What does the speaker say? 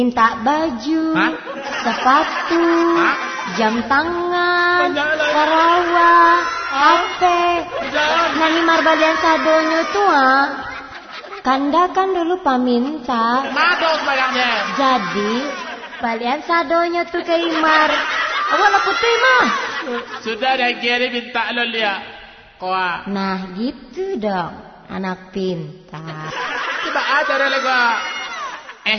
Minta baju, sepatu, jam tangan, Sarawak, HP. Nani marbalian sadonyo tua. Kanda kan dulu paminta. Mados bayangnya. Jadi balian sadonyo tuh ke Imar. Awal aku terima. Sudah dah kira minta lo dia. Nah gitu dong, anak pintar. Coba aja lagi.